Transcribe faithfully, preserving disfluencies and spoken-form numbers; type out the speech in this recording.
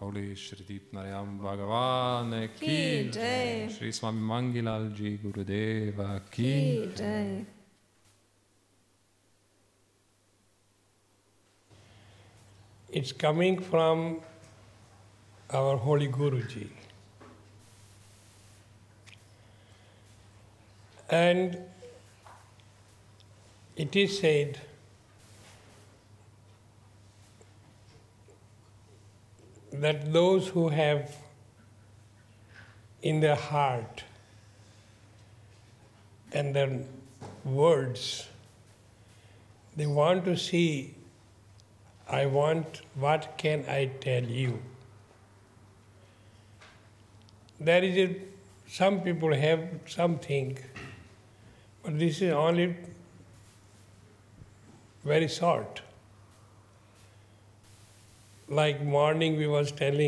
Holy Shri Deep Narayam Bhagavan Ki Ki Jai. Jai. Shri Swami Mangilal Ji Gurudeva Ki Ki Jai. Jai. It's coming from our holy Guruji. And it is said that those who have in their heart and their words, they want to see, I want, what can I tell you? There is a, some people have something, but this is only very short. Like morning we was telling